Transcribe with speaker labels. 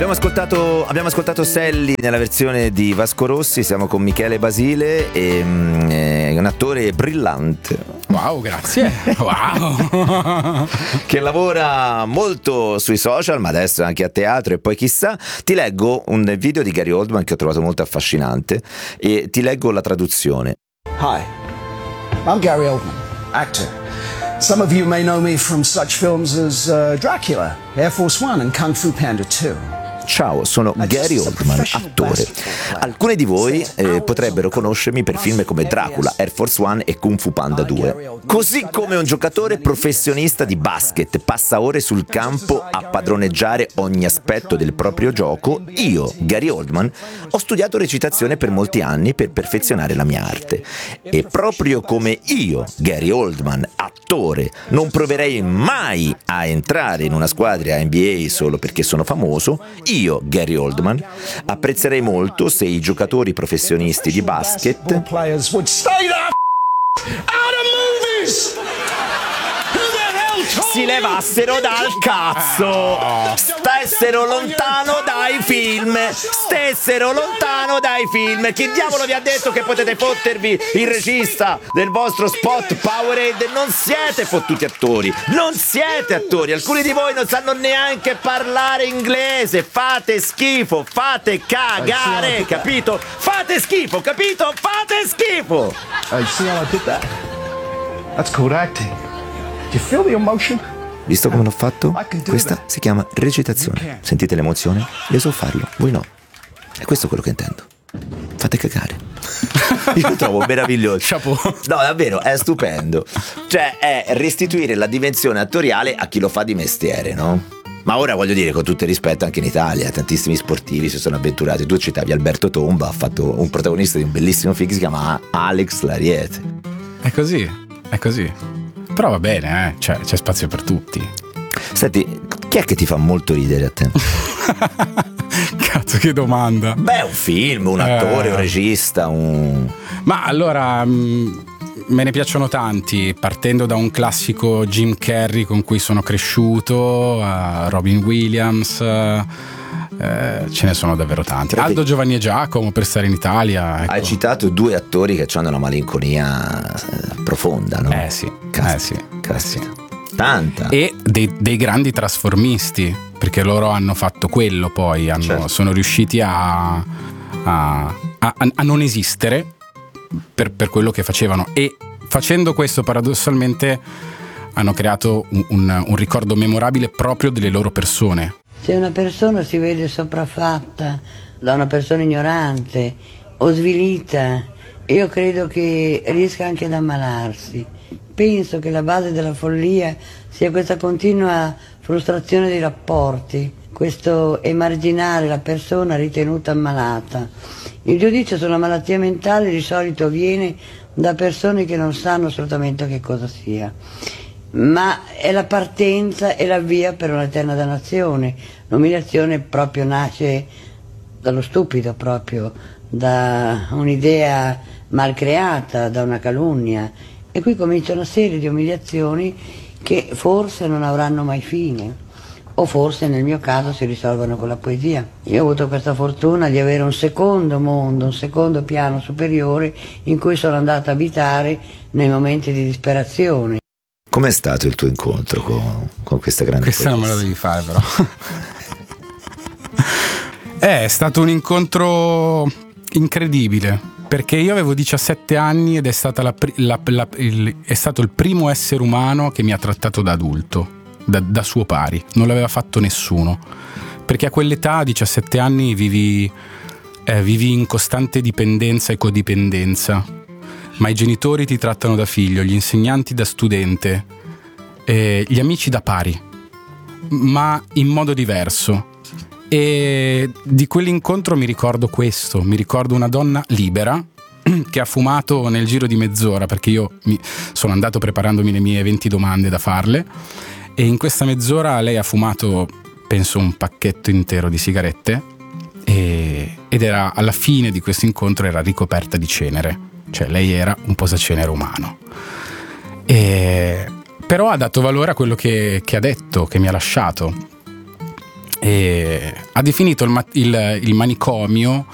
Speaker 1: Abbiamo ascoltato Sally nella versione di Vasco Rossi. Siamo con Michele Basile, un attore brillante.
Speaker 2: Wow, grazie. Wow.
Speaker 1: Che lavora molto sui social, ma adesso anche a teatro e poi chissà. Ti leggo un video di Gary Oldman che ho trovato molto affascinante e ti leggo la traduzione.
Speaker 3: Hi, I'm Gary Oldman, actor. Some of you may know me from such films as Dracula, Air Force One and Kung Fu Panda 2.
Speaker 1: Ciao, sono Gary Oldman, attore. Alcuni di voi potrebbero conoscermi per film come Dracula, Air Force One e Kung Fu Panda 2. Così come un giocatore professionista di basket passa ore sul campo a padroneggiare ogni aspetto del proprio gioco, io, Gary Oldman, ho studiato recitazione per molti anni per perfezionare la mia arte. E proprio come io, Gary Oldman, attore, non proverei mai a entrare in una squadra NBA solo perché sono famoso, io, Gary Oldman, apprezzerei molto se i giocatori professionisti di basket si levassero dal cazzo, stessero lontano dai film. Chi diavolo vi ha detto che potete fottervi il regista del vostro spot Powerade? Non siete fottuti attori, non siete attori. Alcuni di voi non sanno neanche parlare inglese. Fate schifo, fate cagare, capito? Fate schifo, capito? Fate schifo.
Speaker 3: See how I did that? That's called acting. Do you feel the emotion?
Speaker 1: Visto come l'ho fatto? Questa si chiama recitazione. Sentite l'emozione? Io so farlo, voi no. E questo è quello che intendo. Fate cagare. Io lo trovo meraviglioso.
Speaker 2: Chapeau.
Speaker 1: No, davvero, è stupendo. Cioè, è restituire la dimensione attoriale a chi lo fa di mestiere, no? Ma ora voglio dire, con tutto il rispetto, anche in Italia tantissimi sportivi si sono avventurati. Tu citavi Alberto Tomba, ha fatto un protagonista di un bellissimo film che si chiama Alex Lariete.
Speaker 2: È così. Però va bene, c'è spazio per tutti.
Speaker 1: Senti, chi è che ti fa molto ridere a te?
Speaker 2: Cazzo, che domanda.
Speaker 1: Beh, un film, un attore, un regista,
Speaker 2: Ma allora, me ne piacciono tanti, partendo da un classico Jim Carrey con cui sono cresciuto, a Robin Williams, ce ne sono davvero tanti. Aldo, Giovanni e Giacomo, per stare in Italia, ecco.
Speaker 1: Hai citato due attori che hanno una malinconia profonda, no?
Speaker 2: Sì.
Speaker 1: Tanta.
Speaker 2: E dei grandi trasformisti, perché loro hanno fatto quello, poi
Speaker 1: certo.
Speaker 2: Sono riusciti a non esistere per quello che facevano, e facendo questo paradossalmente hanno creato un ricordo memorabile proprio delle loro persone.
Speaker 4: Se una persona si vede sopraffatta da una persona ignorante o svilita, io credo che riesca anche ad ammalarsi. Penso che la base della follia sia questa continua frustrazione dei rapporti, questo emarginare la persona ritenuta ammalata. Il giudizio sulla malattia mentale di solito viene da persone che non sanno assolutamente che cosa sia, ma è la partenza e la via per un'eterna dannazione. L'umiliazione proprio nasce dallo stupido, proprio da un'idea mal creata, da una calunnia, e qui comincia una serie di umiliazioni che forse non avranno mai fine, o forse nel mio caso si risolvono con la poesia. Io ho avuto questa fortuna di avere un secondo mondo, un secondo piano superiore in cui sono andata a abitare nei momenti di disperazione.
Speaker 1: Com'è stato il tuo incontro con questa grande
Speaker 2: Questa non me la devi fare, però. È stato un incontro incredibile, perché io avevo 17 anni ed è stato il primo essere umano che mi ha trattato da adulto, da suo pari. Non l'aveva fatto nessuno, perché a quell'età, a 17 anni, vivi in costante dipendenza e codipendenza, ma i genitori ti trattano da figlio, gli insegnanti da studente, gli amici da pari, ma in modo diverso. E di quell'incontro mi ricordo questo, mi ricordo una donna libera che ha fumato nel giro di mezz'ora, perché io sono andato preparandomi le mie 20 domande da farle, e in questa mezz'ora lei ha fumato, penso, un pacchetto intero di sigarette, ed era, alla fine di questo incontro, era ricoperta di cenere, cioè lei era un posacenere umano. Però ha dato valore a quello che ha detto, che mi ha lasciato. ha definito il manicomio